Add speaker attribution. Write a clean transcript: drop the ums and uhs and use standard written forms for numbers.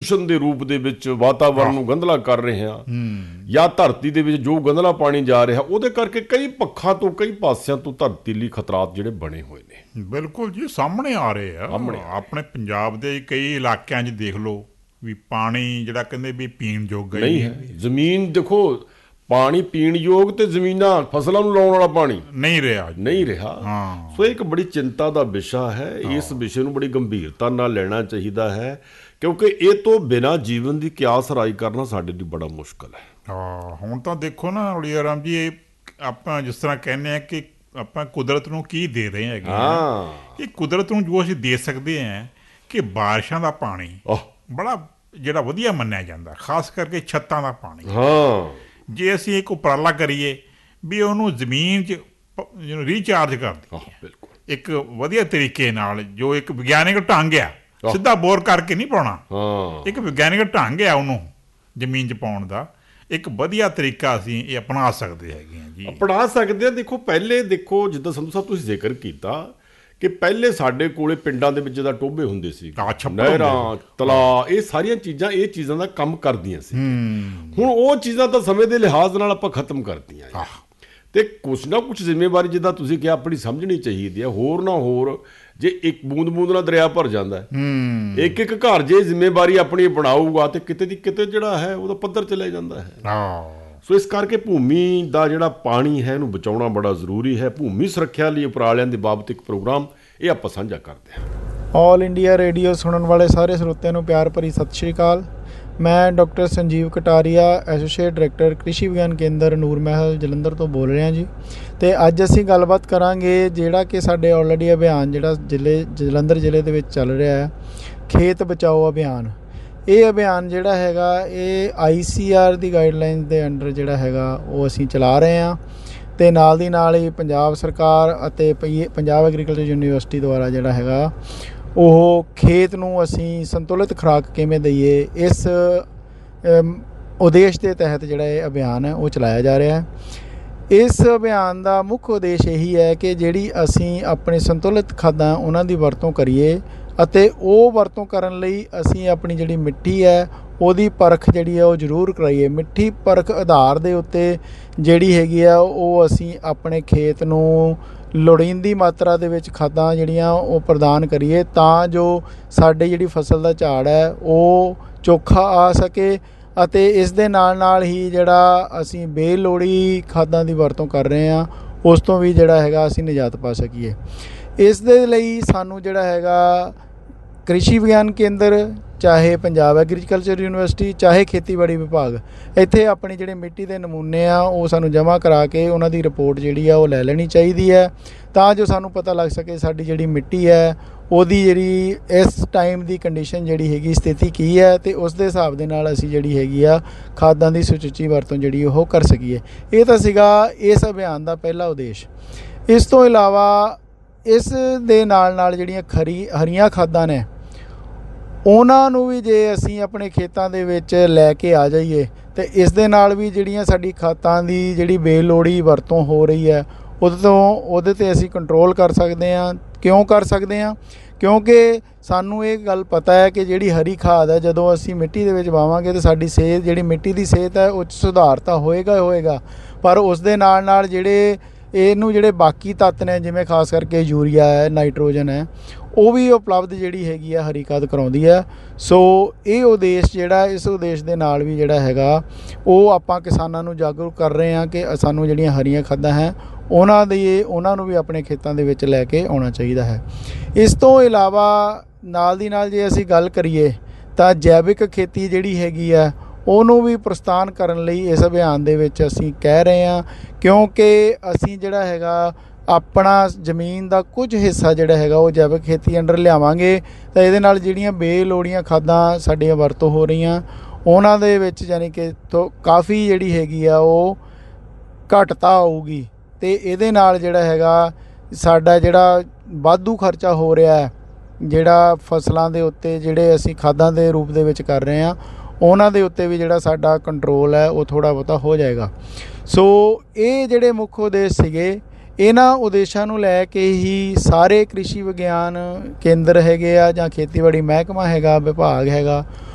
Speaker 1: ਪ੍ਰਦੂਸ਼ਣ ਦੇ ਰੂਪ ਦੇ ਵਿੱਚ ਵਾਤਾਵਰਨ ਨੂੰ ਗੰਧਲਾ ਕਰ ਰਹੇ ਹਾਂ, ਜਾਂ ਧਰਤੀ ਦੇ ਵਿੱਚ ਜੋ ਗੰਧਲਾ ਪਾਣੀ ਜਾ ਰਿਹਾ, ਉਹਦੇ ਕਰਕੇ ਕਈ ਪੱਖਾਂ ਤੋਂ, ਕਈ ਪਾਸਿਆਂ ਤੋਂ ਧਰਤੀ ਲਈ ਖਤਰਾਤ ਜਿਹੜੇ ਬਣੇ ਹੋਏ ਨੇ।
Speaker 2: ਬਿਲਕੁਲ ਜੀ, ਸਾਹਮਣੇ ਆ ਰਹੇ ਆ। ਆਪਣੇ ਪੰਜਾਬ ਦੇ ਕਈ ਇਲਾਕਿਆਂ 'ਚ ਦੇਖ ਲਓ ਵੀ ਪਾਣੀ ਜਿਹੜਾ ਕਹਿੰਦੇ ਵੀ ਪੀਣ ਯੋਗ
Speaker 1: ਨਹੀਂ ਹੈ। ਜ਼ਮੀਨ ਦੇਖੋ, ਪਾਣੀ ਪੀਣ ਯੋਗ ਤੇ ਜ਼ਮੀਨਾਂ ਫਸਲਾਂ ਨੂੰ ਲਾਉਣ ਵਾਲਾ ਪਾਣੀ ਨਹੀਂ ਰਿਹਾ। ਸੋ ਇਹ ਇੱਕ ਬੜੀ ਚਿੰਤਾ ਦਾ ਵਿਸ਼ਾ ਹੈ। ਇਸ ਵਿਸ਼ੇ ਨੂੰ ਬੜੀ ਗੰਭੀਰਤਾ ਨਾਲ ਲੈਣਾ ਚਾਹੀਦਾ ਹੈ, ਕਿਉਂਕਿ ਇਹ ਤੋਂ ਬਿਨਾਂ ਜੀਵਨ ਦੀ ਕਿਆਸ ਰਾਈ ਕਰਨਾ ਸਾਡੇ ਲਈ ਬੜਾ ਮੁਸ਼ਕਲ ਹੈ।
Speaker 2: ਹੁਣ ਤਾਂ ਦੇਖੋ ਨਾ ਉਲੀਆ ਰਾਮ ਜੀ, ਇਹ ਆਪਾਂ ਜਿਸ ਤਰ੍ਹਾਂ ਕਹਿੰਦੇ ਆ ਕਿ ਆਪਾਂ ਕੁਦਰਤ ਨੂੰ ਕੀ ਦੇ ਰਹੇ ਹੈਗੇ, ਇਹ ਕੁਦਰਤ ਨੂੰ ਜੋ ਅਸੀਂ ਦੇ ਸਕਦੇ ਹਾਂ ਕਿ ਬਾਰਿਸ਼ਾਂ ਦਾ ਪਾਣੀ ਬੜਾ ਜਿਹੜਾ ਵਧੀਆ ਮੰਨਿਆ ਜਾਂਦਾ, ਖਾਸ ਕਰਕੇ ਛੱਤਾਂ ਦਾ ਪਾਣੀ। ਜੇ ਅਸੀਂ ਇੱਕ ਉਪਰਾਲਾ ਕਰੀਏ ਵੀ ਉਹਨੂੰ ਜ਼ਮੀਨ 'ਚ ਰੀਚਾਰਜ ਕਰ ਦਈਏ ਇੱਕ ਵਧੀਆ ਤਰੀਕੇ ਨਾਲ, ਜੋ ਇੱਕ ਵਿਗਿਆਨਿਕ ਢੰਗ ਆ, ਸਿੱਧਾ ਬੋਰ ਕਰਕੇ ਨਹੀਂ ਪਾਉਣਾ, ਇੱਕ ਵਿਗਿਆਨਿਕ ਢੰਗ ਆ ਉਹਨੂੰ ਜ਼ਮੀਨ 'ਚ ਪਾਉਣ ਦਾ, ਇੱਕ ਵਧੀਆ ਤਰੀਕਾ ਅਸੀਂ ਇਹ ਅਪਣਾ ਸਕਦੇ ਹੈਗੇ ਹਾਂ ਜੀ।
Speaker 1: ਅਪਣਾ ਸਕਦੇ ਹਾਂ। ਦੇਖੋ ਪਹਿਲੇ ਦੇਖੋ, ਜਿੱਦਾਂ ਸੰਧੂ ਸਾਹਿਬ ਤੁਸੀਂ ਜ਼ਿਕਰ ਕੀਤਾ ਕਿ ਪਹਿਲੇ ਸਾਡੇ ਕੋਲੇ ਪਿੰਡਾਂ ਦੇ ਵਿੱਚ ਜਿੱਦਾਂ ਟੋਭੇ ਹੁੰਦੇ ਸੀ, ਨਹਿਰਾਂ, ਤਲਾਅ, ਇਹ ਸਾਰੀਆਂ ਚੀਜ਼ਾਂ ਇਹ ਚੀਜ਼ਾਂ ਦਾ ਕੰਮ ਕਰਦੀਆਂ ਸੀ। ਹੁਣ ਉਹ ਚੀਜ਼ਾਂ ਤਾਂ ਸਮੇਂ ਦੇ ਲਿਹਾਜ਼ ਨਾਲ ਆਪਾਂ ਖਤਮ ਕਰਤੀਆਂ, ਤੇ ਕੁਛ ਨਾ ਕੁਛ ਜ਼ਿੰਮੇਵਾਰੀ ਜਿੱਦਾਂ ਤੁਸੀਂ ਕਿਹਾ ਆਪਣੀ ਸਮਝਣੀ ਚਾਹੀਦੀ ਹੈ। ਹੋਰ ਨਾ ਹੋਰ ਜੇ ਇੱਕ ਬੂੰਦ ਬੂੰਦ ਨਾਲ ਦਰਿਆ ਭਰ ਜਾਂਦਾ, ਇੱਕ ਇੱਕ ਘਰ ਜੇ ਜ਼ਿੰਮੇਵਾਰੀ ਆਪਣੀ ਬਣਾਊਗਾ ਤੇ ਕਿਤੇ ਦੀ ਕਿਤੇ ਜਿਹੜਾ ਹੈ ਉਹਦਾ ਪੱਧਰ ਚਲੇ ਜਾਂਦਾ ਹੈ। ਸੋ ਇਸ ਕਰਕੇ ਭੂਮੀ ਦਾ ਜਿਹੜਾ ਪਾਣੀ ਹੈ ਇਹਨੂੰ ਬਚਾਉਣਾ ਬੜਾ ਜ਼ਰੂਰੀ ਹੈ। ਭੂਮੀ ਸੁਰੱਖਿਆ ਲਈ ਉਪਰਾਲਿਆਂ ਦੇ ਬਾਬਤ ਇੱਕ ਪ੍ਰੋਗਰਾਮ ਇਹ ਆਪਾਂ ਸਾਂਝਾ ਕਰਦੇ ਹਾਂ।
Speaker 3: ਆਲ ਇੰਡੀਆ ਰੇਡੀਓ ਸੁਣਨ ਵਾਲੇ ਸਾਰੇ ਸਰੋਤਿਆਂ ਨੂੰ ਪਿਆਰ ਭਰੀ ਸਤਿ ਸ਼੍ਰੀ ਅਕਾਲ। ਮੈਂ doctor Sanjeev Kataria, associate director ਕ੍ਰਿਸ਼ੀ ਵਿਗਿਆਨ ਕੇਂਦਰ ਨੂਰ ਮਹਿਲ ਜਲੰਧਰ ਤੋਂ ਬੋਲ ਰਿਹਾ ਜੀ। ਅਤੇ ਅੱਜ ਅਸੀਂ ਗੱਲਬਾਤ ਕਰਾਂਗੇ ਜਿਹੜਾ ਕਿ ਸਾਡੇ ਆਲਰੇਡੀ ਅਭਿਆਨ ਜਿਹੜਾ ਜਲੰਧਰ ਜ਼ਿਲ੍ਹੇ ਦੇ ਵਿੱਚ ਚੱਲ ਰਿਹਾ ਹੈ, ਖੇਤ ਬਚਾਓ ਅਭਿਆਨ। ਇਹ ਅਭਿਆਨ ਜਿਹੜਾ ਹੈਗਾ ਇਹ ICR ਦੀ ਗਾਈਡਲਾਈਨ ਦੇ ਅੰਡਰ ਜਿਹੜਾ ਹੈਗਾ ਉਹ ਅਸੀਂ ਚਲਾ ਰਹੇ ਹਾਂ, ਅਤੇ ਨਾਲ ਦੀ ਨਾਲ ਹੀ ਪੰਜਾਬ ਸਰਕਾਰ ਅਤੇ ਪੰਜਾਬ ਐਗਰੀਕਲਚਰ ਯੂਨੀਵਰਸਿਟੀ ਦੁਆਰਾ ਜਿਹੜਾ ਹੈਗਾ ਉਹ ਖੇਤ ਨੂੰ ਅਸੀਂ ਸੰਤੁਲਿਤ ਖੁਰਾਕ ਕਿਵੇਂ ਦਈਏ, ਇਸ ਉਦੇਸ਼ ਦੇ ਤਹਿਤ ਜਿਹੜਾ ਇਹ ਅਭਿਆਨ ਹੈ ਉਹ ਚਲਾਇਆ ਜਾ ਰਿਹਾ ਹੈ। ਇਸ ਅਭਿਆਨ ਦਾ ਮੁੱਖ ਉਦੇਸ਼ ਇਹੀ ਹੈ ਕਿ ਜਿਹੜੀ ਅਸੀਂ ਆਪਣੇ ਸੰਤੁਲਿਤ ਖਾਦਾਂ ਉਹਨਾਂ ਦੀ ਵਰਤੋਂ ਕਰੀਏ, ਅਤੇ ਉਹ ਵਰਤੋਂ ਕਰਨ ਲਈ ਅਸੀਂ ਆਪਣੀ ਜਿਹੜੀ ਮਿੱਟੀ ਹੈ ਉਹਦੀ ਪਰਖ ਜਿਹੜੀ ਹੈ ਉਹ ਜ਼ਰੂਰ ਕਰਾਈਏ। ਮਿੱਟੀ ਪਰਖ ਆਧਾਰ ਦੇ ਉੱਤੇ ਜਿਹੜੀ ਹੈਗੀ ਆ ਉਹ ਅਸੀਂ ਆਪਣੇ ਖੇਤ ਨੂੰ ਲੋੜੀਂਦੀ ਮਾਤਰਾ ਦੇ ਵਿੱਚ ਖਾਦਾਂ ਜਿਹੜੀਆਂ ਉਹ ਪ੍ਰਦਾਨ ਕਰੀਏ, ਤਾਂ ਜੋ ਸਾਡੀ ਜਿਹੜੀ ਫਸਲ ਦਾ ਝਾੜ ਹੈ ਉਹ ਚੋਖਾ ਆ ਸਕੇ, ਅਤੇ ਇਸ ਦੇ ਨਾਲ ਨਾਲ ਹੀ ਜਿਹੜਾ ਅਸੀਂ ਬੇਲੋੜੀ ਖਾਦਾਂ ਦੀ ਵਰਤੋਂ ਕਰ ਰਹੇ ਹਾਂ ਉਸ ਤੋਂ ਵੀ ਜਿਹੜਾ ਹੈਗਾ ਅਸੀਂ ਨਿਜਾਤ ਪਾ ਸਕੀਏ। ਇਸ ਦੇ ਲਈ ਸਾਨੂੰ ਜਿਹੜਾ ਹੈਗਾ ਕ੍ਰਿਸ਼ੀ ਵਿਗਿਆਨ ਕੇਂਦਰ, ਚਾਹੇ ਪੰਜਾਬ ਐਗਰੀਕਲਚਰ ਯੂਨੀਵਰਸਿਟੀ, ਚਾਹੇ ਖੇਤੀਬਾੜੀ ਵਿਭਾਗ, ਇੱਥੇ ਆਪਣੀ ਜਿਹੜੇ ਮਿੱਟੀ ਦੇ ਨਮੂਨੇ ਆ ਉਹ ਸਾਨੂੰ ਜਮ੍ਹਾਂ ਕਰਾ ਕੇ ਉਹਨਾਂ ਦੀ ਰਿਪੋਰਟ ਜਿਹੜੀ ਆ ਉਹ ਲੈ ਲੈਣੀ ਚਾਹੀਦੀ ਹੈ, ਤਾਂ ਜੋ ਸਾਨੂੰ ਪਤਾ ਲੱਗ ਸਕੇ ਸਾਡੀ ਜਿਹੜੀ ਮਿੱਟੀ ਹੈ ਉਹਦੀ ਜਿਹੜੀ ਇਸ ਟਾਈਮ ਦੀ ਕੰਡੀਸ਼ਨ ਜਿਹੜੀ ਹੈਗੀ ਸਥਿਤੀ ਕੀ ਹੈ, ਅਤੇ ਉਸ ਦੇ ਹਿਸਾਬ ਦੇ ਨਾਲ ਅਸੀਂ ਜਿਹੜੀ ਹੈਗੀ ਆ ਖਾਦਾਂ ਦੀ ਸੁਚੱਜੀ ਵਰਤੋਂ ਜਿਹੜੀ ਉਹ ਕਰ ਸਕੀਏ। ਇਹ ਤਾਂ ਸੀਗਾ ਇਸ ਅਭਿਆਨ ਦਾ ਪਹਿਲਾ ਉਦੇਸ਼। ਇਸ ਤੋਂ ਇਲਾਵਾ ਇਸ ਦੇ ਨਾਲ ਨਾਲ ਜਿਹੜੀਆਂ ਹਰੀਆਂ ਖਾਦਾਂ ਨੇ ਉਹਨਾਂ ਨੂੰ ਵੀ ਜੇ ਅਸੀਂ ਆਪਣੇ ਖੇਤਾਂ ਦੇ ਵਿੱਚ ਲੈ ਕੇ ਆ ਜਾਈਏ ਤਾਂ ਇਸ ਦੇ ਨਾਲ ਵੀ ਜਿਹੜੀਆਂ ਸਾਡੀ ਖਾਦਾਂ ਦੀ ਜਿਹੜੀ ਬੇਲੋੜੀ ਵਰਤੋਂ ਹੋ ਰਹੀ ਹੈ ਉਹਦੇ 'ਤੇ ਅਸੀਂ ਕੰਟਰੋਲ ਕਰ ਸਕਦੇ ਹਾਂ। ਕਿਉਂ ਕਰ ਸਕਦੇ ਹਾਂ? ਕਿਉਂਕਿ ਸਾਨੂੰ ਇਹ ਗੱਲ ਪਤਾ ਹੈ ਕਿ ਜਿਹੜੀ ਹਰੀ ਖਾਦ ਹੈ ਜਦੋਂ ਅਸੀਂ ਮਿੱਟੀ ਦੇ ਵਿੱਚ ਪਾਵਾਂਗੇ ਤਾਂ ਸਾਡੀ ਸਿਹਤ, ਜਿਹੜੀ ਮਿੱਟੀ ਦੀ ਸਿਹਤ ਹੈ ਉਹ 'ਚ ਸੁਧਾਰ ਤਾਂ ਹੋਏਗਾ, ਪਰ ਉਸ ਦੇ ਨਾਲ ਨਾਲ ਜਿਹੜੇ ਬਾਕੀ ਤੱਤ ਨੇ, ਜਿਵੇਂ ਖਾਸ ਕਰਕੇ ਯੂਰੀਆ ਹੈ, ਨਾਈਟ੍ਰੋਜਨ ਹੈ, ਉਹ ਵੀ ਉਪਲਬਧ ਜਿਹੜੀ ਹੈਗੀ ਆ ਹਰੀ ਖਾਦ ਕਰਾਉਂਦੀ ਹੈ। ਸੋ ਇਹ ਉਦੇਸ਼ ਜਿਹੜਾ, ਇਸ ਉਦੇਸ਼ ਦੇ ਨਾਲ ਵੀ ਜਿਹੜਾ ਹੈਗਾ ਉਹ ਆਪਾਂ ਕਿਸਾਨਾਂ ਨੂੰ ਜਾਗਰੂਕ ਕਰ ਰਹੇ ਹਾਂ ਕਿ ਸਾਨੂੰ ਜਿਹੜੀਆਂ ਹਰੀਆਂ ਖਾਦਾਂ ਹੈ ਉਹਨਾਂ ਨੂੰ ਵੀ ਆਪਣੇ ਖੇਤਾਂ ਦੇ ਵਿੱਚ ਲੈ ਕੇ ਆਉਣਾ ਚਾਹੀਦਾ ਹੈ। ਇਸ ਤੋਂ ਇਲਾਵਾ ਨਾਲ ਦੀ ਨਾਲ ਜੇ ਅਸੀਂ ਗੱਲ ਕਰੀਏ ਤਾਂ ਜੈਵਿਕ ਖੇਤੀ ਜਿਹੜੀ ਹੈਗੀ ਆ ਉਹਨੂੰ ਵੀ ਪ੍ਰਸਥਾਨ ਕਰਨ ਲਈ ਇਸ ਅਭਿਆਨ ਦੇ ਵਿੱਚ ਅਸੀਂ ਕਹਿ ਰਹੇ ਹਾਂ, ਕਿਉਂਕਿ ਅਸੀਂ ਜਿਹੜਾ ਹੈਗਾ ਆਪਣਾ ਜ਼ਮੀਨ ਦਾ ਕੁਝ ਹਿੱਸਾ ਜਿਹੜਾ ਹੈਗਾ ਉਹ ਜੈਵਿਕ ਖੇਤੀ ਅੰਡਰ ਲਿਆਵਾਂਗੇ ਤਾਂ ਇਹਦੇ ਨਾਲ ਜਿਹੜੀਆਂ ਬੇਲੋੜੀਆਂ ਖਾਦਾਂ ਸਾਡੀਆਂ ਵਰਤੋਂ ਹੋ ਰਹੀਆਂ ਉਹਨਾਂ ਦੇ ਵਿੱਚ ਯਾਨੀ ਕਿ ਕਾਫੀ ਜਿਹੜੀ ਹੈਗੀ ਆ ਉਹ ਘਟਤਾ ਆਊਗੀ, ਅਤੇ ਇਹਦੇ ਨਾਲ ਜਿਹੜਾ ਹੈਗਾ ਸਾਡਾ ਜਿਹੜਾ ਵਾਧੂ ਖਰਚਾ ਹੋ ਰਿਹਾ ਹੈ ਜਿਹੜਾ ਫਸਲਾਂ ਦੇ ਉੱਤੇ ਜਿਹੜੇ ਅਸੀਂ ਖਾਦਾਂ ਦੇ ਰੂਪ ਦੇ ਵਿੱਚ ਕਰ ਰਹੇ ਹਾਂ ਉਹਨਾਂ ਦੇ ਉੱਤੇ ਵੀ ਜਿਹੜਾ ਸਾਡਾ ਕੰਟਰੋਲ ਹੈ ਉਹ ਥੋੜ੍ਹਾ ਬਹੁਤਾ ਹੋ ਜਾਏਗਾ। ਸੋ ਇਹ ਜਿਹੜੇ ਮੁੱਖ ਉਦੇਸ਼ ਸੀਗੇ, ਇਹਨਾਂ ਉਦੇਸ਼ਾਂ ਨੂੰ ਲੈ ਕੇ ਹੀ ਸਾਰੇ ਕ੍ਰਿਸ਼ੀ ਵਿਗਿਆਨ ਕੇਂਦਰ ਹੈਗੇ ਆ ਜਾਂ ਖੇਤੀਬਾੜੀ ਮਹਿਕਮਾ ਹੈਗਾ, ਵਿਭਾਗ ਹੈਗਾ,